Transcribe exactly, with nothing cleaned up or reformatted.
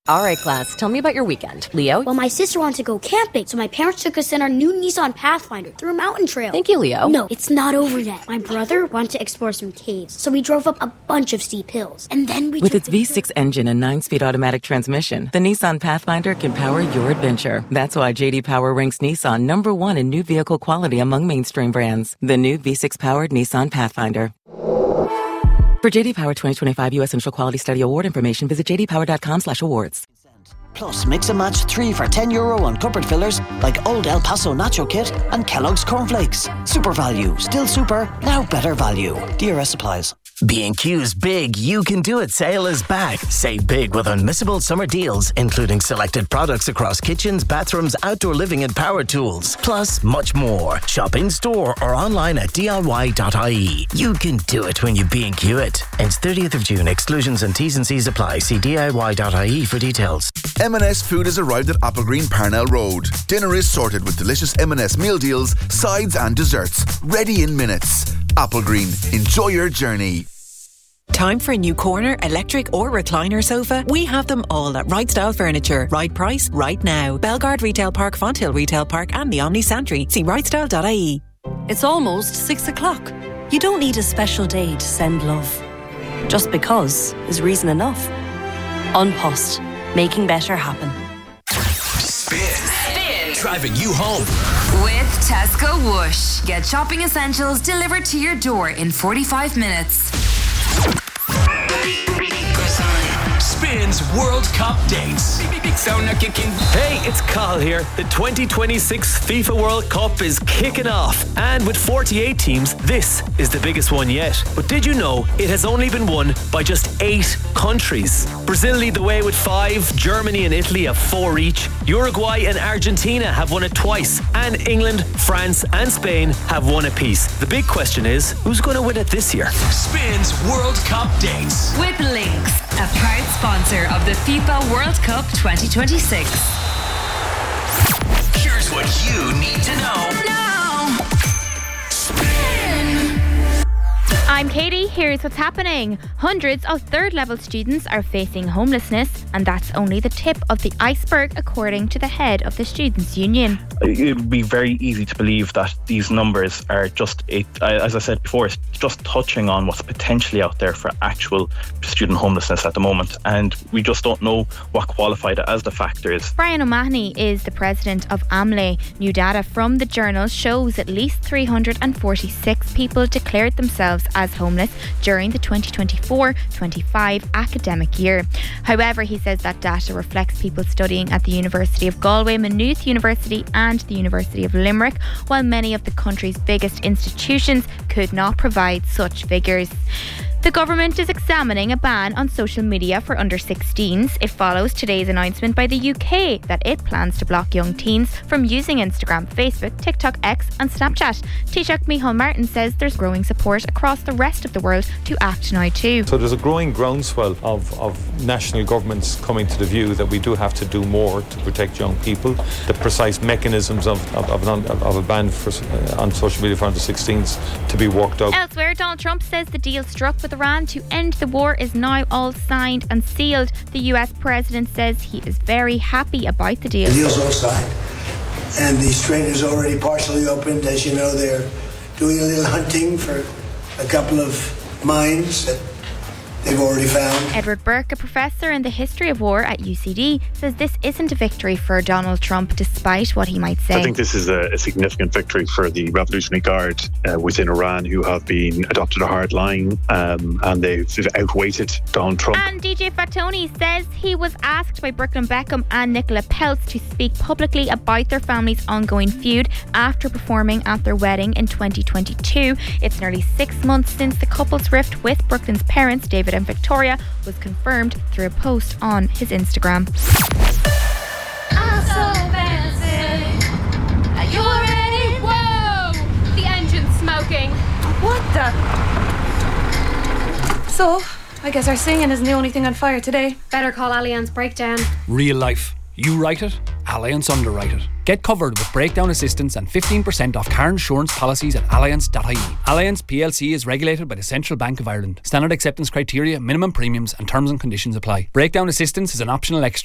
All right, class, tell me about your weekend. Leo? Well, my sister wanted to go camping, so my parents took us in our new Nissan Pathfinder through a mountain trail. Thank you, Leo. No, it's not over yet. My brother wanted to explore some caves, so we drove up a bunch of steep hills. And then we With took its V six engine and nine-speed automatic transmission, the Nissan Pathfinder can power your adventure. That's why J D Power ranks Nissan number one in new vehicle quality among mainstream brands. The new V six-powered Nissan Pathfinder. For J D Power twenty twenty-five U S Initial Quality Study Award information, visit j d power dot com slash awards. Plus, mix and match three for ten euro on cupboard fillers like Old El Paso Nacho Kit and Kellogg's Cornflakes. Super value, still super, now better value. D R S supplies. B and Q's Big You Can Do It sale is back. Save big with unmissable summer deals, including selected products across kitchens, bathrooms, outdoor living and power tools. Plus, much more. Shop in store or online at d i y dot i e. You can do it when you B and Q it. Ends thirtieth of June. Exclusions and T's and C's apply. See d i y dot i e for details. M and S Food has arrived at Applegreen Parnell Road. Dinner is sorted with delicious M and S meal deals, sides and desserts. Ready in minutes. Applegreen. Enjoy your journey. Time for a new corner, electric or recliner sofa? We have them all at Right Style Furniture. Right price, right now. Belgard Retail Park, Fonthill Retail Park and the Omni Santry. See right style dot i e. It's almost six o'clock. You don't need a special day to send love. Just because is reason enough. Unpost. Making better happen. Spin. Spin. Driving you home. With Tesco Whoosh. Get shopping essentials delivered to your door in forty-five minutes. Spin's World Cup dates. Hey, it's Carl here. The twenty twenty-six FIFA World Cup is kicking off. And with forty-eight teams, this is the biggest one yet. But did you know it has only been won by just eight countries? Brazil lead the way with five, Germany and Italy have four each, Uruguay and Argentina have won it twice, and England, France and Spain have won apiece. The big question is, who's going to win it this year? Spin's World Cup dates. With Lynx, a proud sponsor of the FIFA World Cup twenty twenty-six. Here's what you need to know. Now. Spin. I'm Katie, here's what's happening. Hundreds of third-level students are facing homelessness, and that's only the tip of the iceberg, according to the head of the Students' Union. It would be very easy to believe that these numbers are just, it, as I said before, it's just touching on what's potentially out there for actual student homelessness at the moment, and we just don't know what qualified as the factors. Brian O'Mahony is the president of AMLE. New data from the journal shows at least three hundred forty-six people declared themselves as homeless during the twenty twenty-four twenty-five academic year. However, he says that data reflects people studying at the University of Galway, Maynooth University and the University of Limerick, while many of the country's biggest institutions could not provide such figures. The government is examining a ban on social media for under sixteens. It follows today's announcement by the U K that it plans to block young teens from using Instagram, Facebook, TikTok, X and Snapchat. Taoiseach Micheál Martin says there's growing support across the rest of the world to act now too. So there's a growing groundswell of, of national governments coming to the view that we do have to do more to protect young people. The precise mechanisms of, of, of, an, of a ban for, uh, on social media for under sixteens to be worked out. Elsewhere, Donald Trump says the deal struck with Iran to end the war is now all signed and sealed. The U S president says he is very happy about the deal. The deal's all signed, and the strait is already partially opened. As you know, they're doing a little hunting for a couple of mines that they've already found. Edward Burke, a professor in the history of war at U C D, says this isn't a victory for Donald Trump, despite what he might say. I think this is a, a significant victory for the Revolutionary Guard uh, within Iran, who have been adopted a hard line um, and they've outweighted Donald Trump. And D J Fatoni says he was asked by Brooklyn Beckham and Nicola Peltz to speak publicly about their family's ongoing feud after performing at their wedding in twenty twenty-two. It's nearly six months since the couple's rift with Brooklyn's parents, David and Victoria, was confirmed through a post on his Instagram. I'm so fancy. Are you ready? Whoa! The engine's smoking. What the? So, I guess our singing isn't the only thing on fire today. Better call Allianz Breakdown. Real life. You write it, Allianz underwrite it. Get covered with breakdown assistance and fifteen percent off car insurance policies at allianz dot I E. Allianz P L C is regulated by the Central Bank of Ireland. Standard acceptance criteria, minimum premiums and terms and conditions apply. Breakdown assistance is an optional extra.